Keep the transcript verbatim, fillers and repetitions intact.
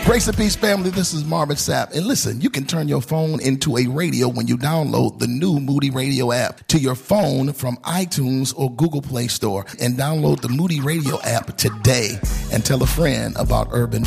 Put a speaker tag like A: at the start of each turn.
A: Grace and peace, family. This is Marvin Sapp. And listen, you can turn your phone into a radio when you download the new Moody Radio app to your phone from iTunes or Google Play Store. And download the Moody Radio app today and tell a friend about Urban